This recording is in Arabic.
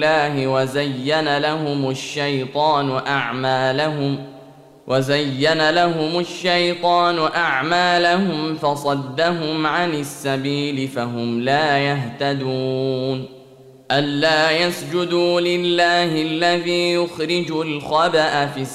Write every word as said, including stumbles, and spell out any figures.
الله وزين لهم الشيطان أعمالهم وزين لهم الشيطان أعمالهم فصدهم عن السبيل فهم لا يهتدون ألا يسجدوا لله الذي يخرج الخبأ في